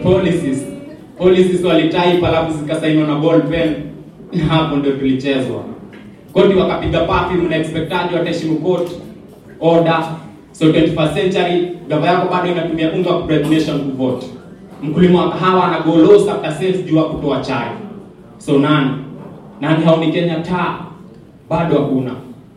policies walitype alafu zikasainiwa na ball pen. Hapo ndio tulichezwa. Koti wakapiga papi, mna expectaji wataheshimu court order. So 21st century gava yako bado inatumia unga wa nation kuvote. Mkulima wa kahawa anagolosa after sales juu kutoa chai. So nani haoni Kenya taa? Bado hakuna.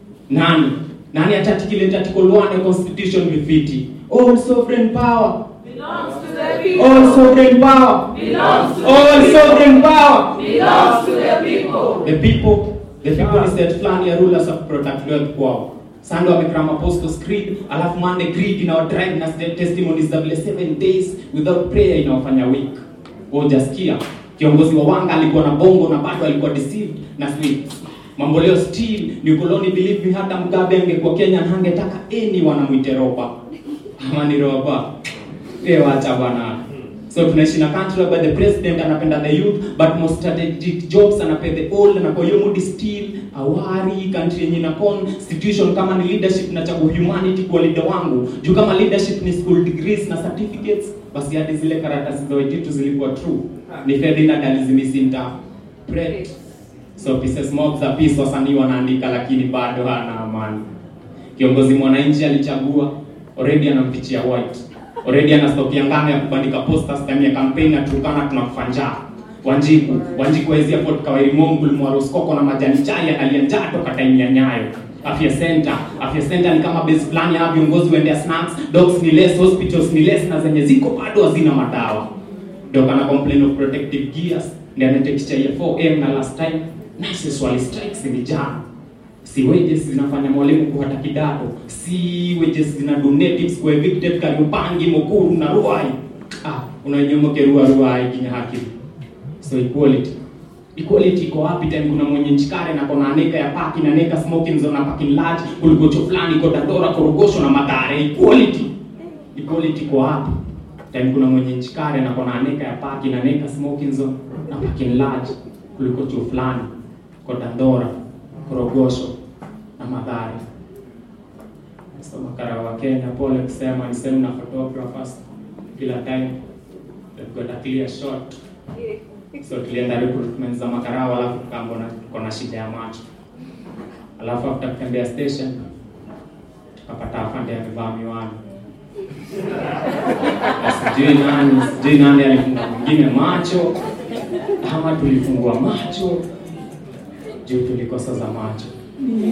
Nani atatikile article 1 ya constitution vifiti? All sovereign power belongs to the people. All sovereign power belongs to all the sovereign power belongs to the people. The people is that plan ya rulers of protect wealth kwao. Sando amekrama Apostles Creed, alafu Monday Creed drive na testimonies za 7 days without prayer inawafanya weak. Hujasikia kiongozi wa Wanga alikuwa na bongo na bado alikuwa deceived na sweets. Mambo leo still ni koloni, believe me, hata Mugabe angekuwa Kenya hangetaka wanamuite roba. Ama ni roba. Wacha bwana. So tunaishi na country where the president anapenda the youth but most strategic jobs anapenda the old, na kwa hiyo mood still awari country yenye na constitution kama ni leadership na chagu humanity kwa leader wangu. Juu kama leadership ni school degrees na certificates, basi hadi zile karatasi za wetu zilikuwa true. Ni Ferdinand alizimisinta pray. So pieces mobs za peace wasanii wanaandika lakini bado hana amani. Kiongozi mwananchi alichagua already anampichia white. Already anastokia ngano ya kubandika posters time ya campaign na Turkana tunakufanja. Wanjiku hizi hapo Kawairi Mongo Mwaroskoko na majani chai alianjaa toka time ya Nyayo. Afya center ni kama base plan ya viongozi waendea snacks, dogs ni less, hospitals ni less na zenye ziko bado hazina madawa. Ndio kana complain of protective gears, ndio anatekisha ya 4M na last time nice swali strikes ni jana. Si wages zinafanya mwalimu kuhata kidato, si wages zina donatives kwa evicted Kariupangi Mukuru na Ruai. Unanyomoke Ruai kinya haki. So equality iko wapi time kuna mwenye nchikare na kona aneka ya parking na neka smoking zone na parking lot kulikocho fulani kwa Dandora Korogosho na Mathare? Equality iko wapi time kuna mwenye nchikare na kona aneka ya parking na neka smoking zone na parking lot kulikocho fulani kwa Dandora Korogosho na Mathare? So makara wa Kenya pole kusema ni same na photographers kila time they've got a clear shot. So tulienda recruitment za makarao alafu tukambona kuna shida ya macho. Alafu after kutembea station tukapata afande amevaa miwani. Sijui nani alifunga mwingine macho ama tulifungua macho juu tulikosa za macho.